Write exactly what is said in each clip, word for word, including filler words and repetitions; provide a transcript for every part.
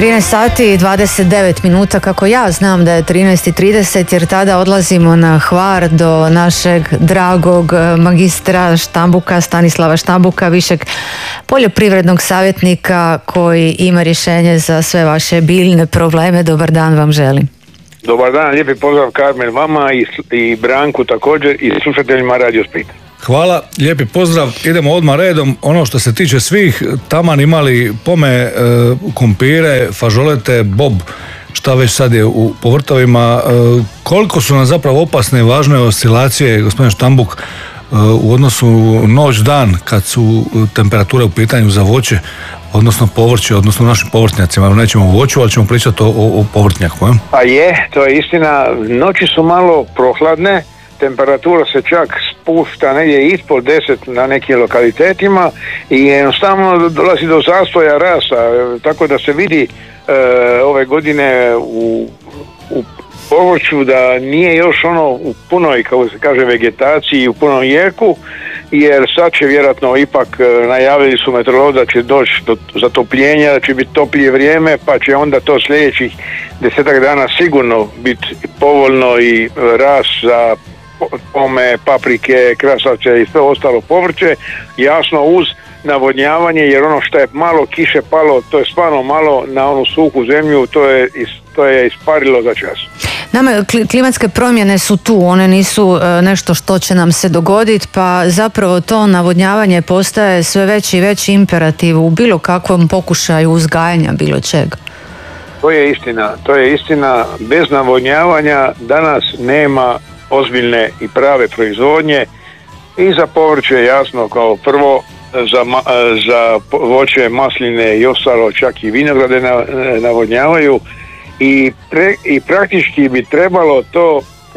trinaest sati i dvadeset devet minuta, kako ja znam da je trinaest i trideset, jer tada odlazimo na Hvar do našeg dragog magistra Štambuka, Stanislava Štambuka, višeg poljoprivrednog savjetnika koji ima rješenje za sve vaše biljne probleme. Dobar dan vam želim. Dobar dan, lijepi pozdrav Karmen vama i, i Branku također i slušateljima Radio Splita. Hvala, lijepi pozdrav. Idemo odmah redom. Ono što se tiče svih, taman imali pome, e, kumpire, fažolete, bob, šta već sad je u povrtovima. E, koliko su nam zapravo opasne i važne oscilacije, gospodin Štambuk, e, u odnosu noć-dan kad su temperature u pitanju za voće, odnosno povrće, odnosno našim povrtnjacima. Nećemo o voću, ali ćemo pričati o, o, o povrtnjaku. Je? Pa je, to je istina. Noći su malo prohladne, temperatura se čak spušta negdje ispod deset na nekim lokalitetima i jednostavno dolazi do zastoja rasta, tako da se vidi e, ove godine u, u povrću da nije još ono u punoj, kako se kaže, vegetaciji, u punom jeku, jer sad će vjerojatno ipak, najavili su meteorolozi da će doći do zatopljenja, da će biti toplije vrijeme, pa će onda to sljedećih desetak dana sigurno biti povoljno i rast za pome, paprike, krasavce i sve ostalo povrće, jasno uz navodnjavanje, jer ono što je malo kiše palo, to je stvarno malo na onu suhu zemlju, to je, to je isparilo za čas. Nama klimatske promjene su tu, one nisu nešto što će nam se dogoditi, pa zapravo to navodnjavanje postaje sve veći i veći imperativ u bilo kakvom pokušaju uzgajanja bilo čega. To je istina, to je istina. Bez navodnjavanja danas nema ozbiljne i prave proizvodnje i za povrće, jasno, kao prvo, za, ma, za voće, masline i ostalo, čak i vinograde navodnjavaju i, pre, i praktički bi trebalo to e,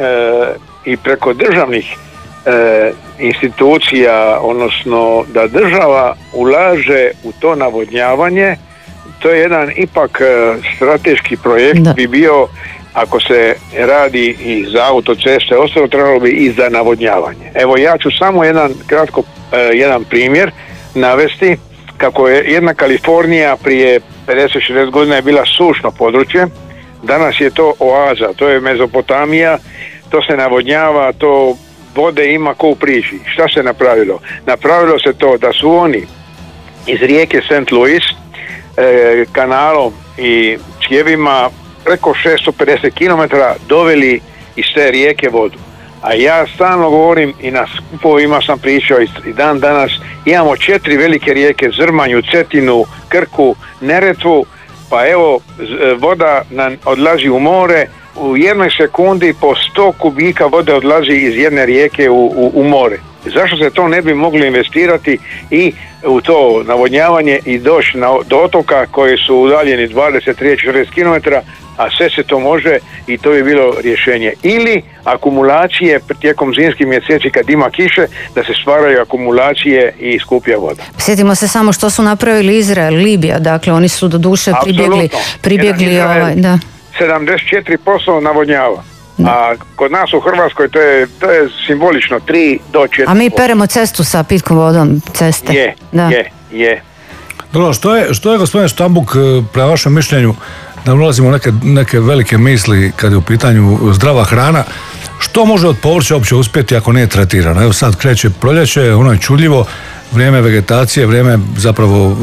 i preko državnih e, institucija, odnosno da država ulaže u to navodnjavanje. To je jedan ipak strateški projekt, da. Bi bio, ako se radi i za autoceste, ostalo trebalo bi i za navodnjavanje. Evo, ja ću samo jedan kratko eh, jedan primjer navesti kako je jedna Kalifornija prije pedeset šezdeset godina je bila sušno područje, danas je to oaza, to je Mezopotamija, to se navodnjava, to vode ima ko u priči. Šta se napravilo? Napravilo se to da su oni iz rijeke Saint Louis eh, kanalom i cijevima preko šesto pedeset kilometara doveli iz te rijeke vodu. A ja stalno govorim i na skupovima sam pričao i dan danas, imamo četiri velike rijeke, Zrmanju, Cetinu, Krku, Neretvu, pa evo voda nam odlazi u more, u jednoj sekundi po sto kubika vode odlazi iz jedne rijeke u, u, u more. Zašto se to ne bi moglo investirati i u to navodnjavanje i doći na, do otoka koji su udaljeni dvadeset, trideset, četrdeset kilometara, a sve se to može i to bi bilo rješenje. Ili akumulacije tijekom zimskih mjeseci kad ima kiše, da se stvaraju akumulacije i skuplja voda. Sjetimo se samo što su napravili Izrael, Libija, dakle oni su do duše pribjegli, pribjegli ovaj, da. sedamdeset četiri posto navodnjava. Da. A kod nas u Hrvatskoj to je, to je simbolično tri do četiri. A mi peremo cestu sa pitkom vodom, ceste. Je, da. je, je. Dobro, što je, što je gospodine Štambuk, prema vašem mišljenju, da ulazimo neke, neke velike misli kad je u pitanju zdrava hrana, što može od povrća uopće uspjeti ako nije tretirano? Evo sad kreće proljeće, ono je čudljivo, vrijeme vegetacije, vrijeme zapravo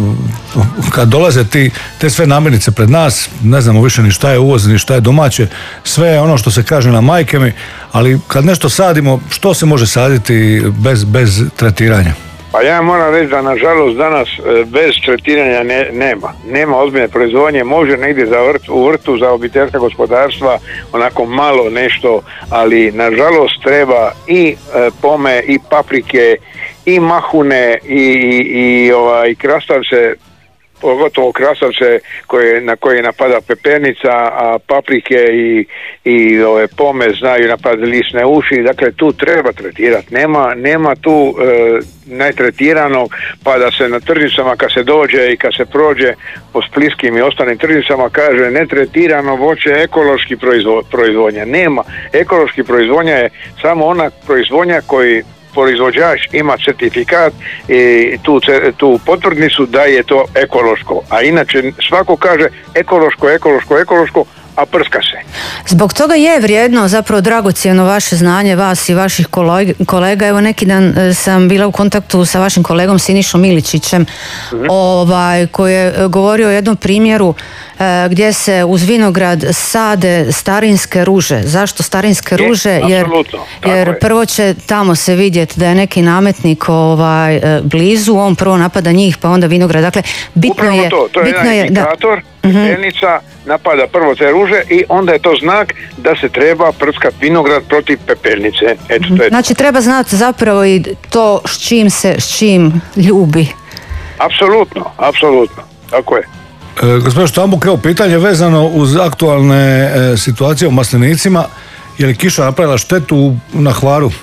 kad dolaze ti, te sve namirnice pred nas, ne znamo više ni šta je uvoz, ni šta je domaće, sve je ono što se kaže na majke mi, ali kad nešto sadimo, što se može saditi bez, bez tretiranja? Pa ja moram reći da nažalost danas bez tretiranja ne, nema. Nema ozbiljne proizvodnje, može negdje za vrt, u vrtu za obiteljska gospodarstva onako malo nešto, ali nažalost treba i e, pome, i paprike, i mahune, i, i, i ovaj, krastavce, pogotovo krasavce koje, na koje napada pepernica, a paprike i, i ove pome znaju napadati lisne uši, dakle tu treba tretirati, nema, nema tu e, najtretiranog, pa da se na tržnicama kad se dođe i kad se prođe po splitskim i ostalim tržnicama kaže netretirano voće, ekološki proizvo, proizvodnja. Nema, ekološki proizvodnja je samo ona proizvodnja koji proizvođač ima certifikat i tu, tu potvrdnicu da je to ekološko. A inače svako kaže ekološko, ekološko, ekološko, a prska se. Zbog toga je vrijedno, zapravo dragocjeno vaše znanje, vas i vaših kolega. Evo neki dan sam bila u kontaktu sa vašim kolegom Sinišom Miličićem, mm-hmm. ovaj, koji je govorio o jednom primjeru e, gdje se uz vinograd sade starinske ruže. Zašto starinske je, ruže? Jer, jer prvo će tamo se vidjeti da je neki nametnik ovaj, blizu, on prvo napada njih pa onda vinograd. Dakle, bitno Upravo je... to, to je bitno jedan indikator, pepelnica, mm-hmm. napada prvo te ruže i onda je to znak da se treba prskati vinograd protiv pepelnice. Eto, to je znači treba znati zapravo i to s čim se, s čim ljubi. Apsolutno, apsolutno, tako je. E, gospodin Štambuk, evo pitanje vezano uz aktualne e, situacije u maslinicima. Je li kiša napravila štetu na Hvaru?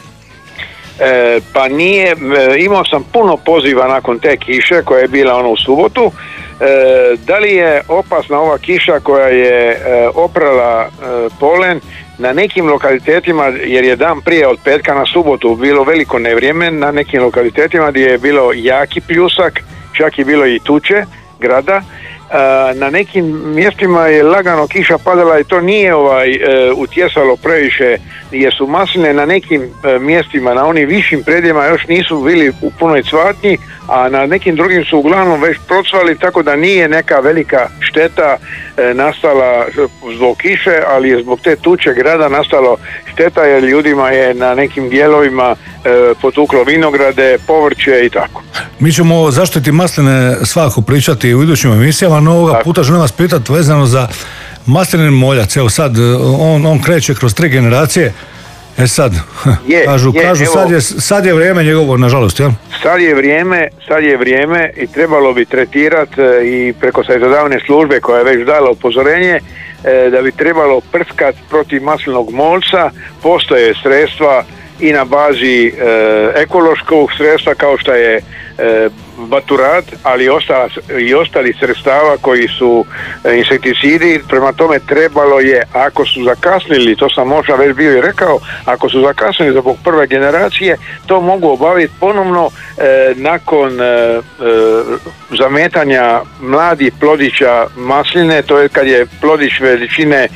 E, pa nije, e, imao sam puno poziva nakon te kiše koja je bila ono u subotu. E, da li je opasna ova kiša koja je e, oprala e, polen na nekim lokalitetima, jer je dan prije od petka na subotu bilo veliko nevrijeme, na nekim lokalitetima gdje je bilo jaki pljusak, čak je bilo i tuče grada. Na nekim mjestima je lagano kiša padala i to nije ovaj e, utjesalo previše, jer su masline na nekim e, mjestima, na onim višim predjelima još nisu bili u punoj cvatnji, a na nekim drugim su uglavnom već procvali, tako da nije neka velika šteta e, nastala zbog kiše, ali je zbog te tuče grada nastalo šteta, jer ljudima je na nekim dijelovima e, potuklo vinograde, povrće i tako. Mi ćemo o zaštiti masline svakako pričati u idućim emisijama, no ovoga puta želim vas pitati vezano za maslinin moljac. Evo sad, on, on kreće kroz tri generacije. E sad, je, kažu, je, kažu evo, sad, je, sad je vrijeme njegovo, nažalost, jel? Sad je vrijeme, sad je vrijeme i trebalo bi tretirati i preko savjetodavne službe koja je već dala upozorenje da bi trebalo prskati protiv maslinog moljca. Postoje sredstva i na bazi e, ekološkog sredstva kao što je e, baturat, ali i, ostala, i ostali sredstava koji su e, insekticidi. Prema tome trebalo je, ako su zakasnili, to sam možda već bio i rekao, ako su zakasnili zbog prve generacije, to mogu obaviti ponovno e, nakon e, e, zametanja mladih plodića masline, to je kad je plodić veličine e,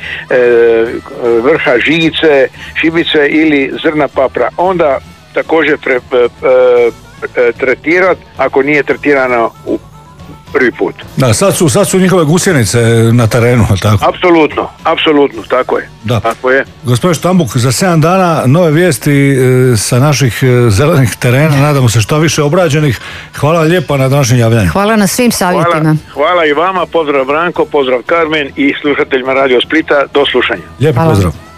vrha žigice, šibice ili zrna papra. Onda također pre, e, e, tretirati ako nije tretirano u prvi put. Da, sad su, sad su njihove gusjenice na terenu, tako? Apsolutno, apsolutno, tako je. Da. Tako je. Gospodin Štambuk, za sedam dana nove vijesti e, sa naših e, zelenih terena, nadamo se što više obrađenih. Hvala lijepa na današnjem javljanju. Hvala na svim savjetima. Hvala, hvala i vama, pozdrav Branko, pozdrav Karmen i slušateljima Radio Splita, do slušanja. Lijepi pozdrav.